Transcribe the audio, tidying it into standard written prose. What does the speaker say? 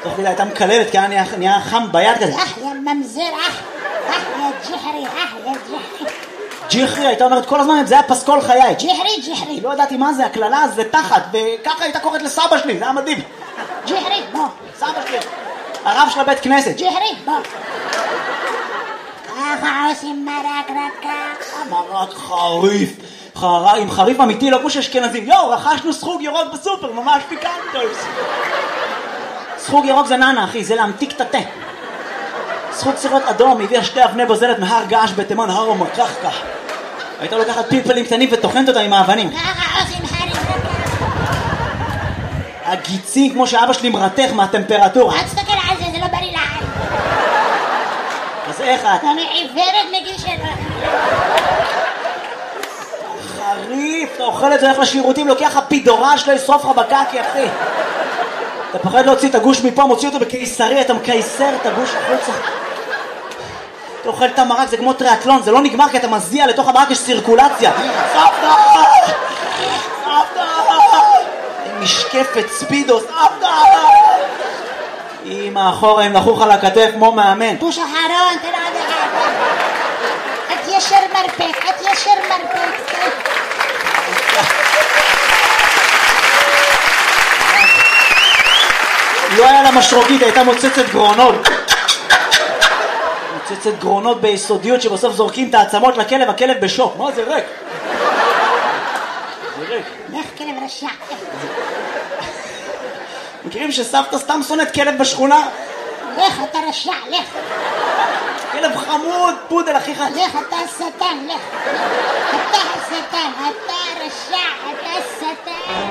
תוך כדי הייתה מקללת, כי נהיה חם ביד כזה. יא ממזר, יא ג'חרי, יא ג'חרי. ג'חרי, הייתה אומרת כל הזמן, זה היה פסקול חיי. ג'חרי. לא ידעתי מה זה, הקללה זה תחת, וככה הייתה קוראת לסבא שלי, זה היה מדהים. ג'חרי, בוא. סבא שלי, הרב של הבית כנסת. ג'חרי, בוא. ככה עושים מרק רכה. מרק חריף. עם חריף אמיתי, לא כמו שאשכנזים. רכשנו סחוג ירוק בסופר, ממש פיקנטוס. סחוג ירוק זה ננה, אחי, זה להמתיק את התה. סחוג סירות אדום, הביאה 2 אבני בוזלת מהר געש בתימן, הר ומקחקח. הייתה לוקחת פלפלים קטנים וטוחנת אותם עם האבנים. ככה עושים הרים רכה. הגיצים, כמו שאבא שלי מרתך מהטמפרטורה. אל תסתכל על זה, זה לא בריא לעין. אז איך את? אני עיוורת מגיל 7. חריף, אתה אוכל את זה, הולך לשירותים, לוקח הפידורה שלו, ישרוף לך בקקי, אחי. אתה פחד להוציא את הגוש מפה, מוציא אותו בקיסרי, אתה מקייסר את הגוש החוצה. אתה אוכל את המרק, זה כמו טריאטלון, זה לא נגמר כי אתה מזיע לתוך המרק, יש סירקולציה. סבתא! משקפת ספידו, סבתא! אמא אחורה, הם לחוך על הכתף כמו מאמן. פוש אחרון, תראה עוד אחד. את ישר מרפק. לא היה לה משרוקית, הייתה מוצצת גרונות. מוצצת גרונות ביסודיות שבסוף זורקים את העצמות לכלב, הכלב בשוק. מה זה ריק? זה ריק. לך כלב רשע. מכירים שסבתא סתם שונאת כלב בשכונה? לך אתה רשע, לך. כלב חמוד, פודל אחיך. לך אתה השטן, לך. אתה השטן, אתה רשע, אתה השטן.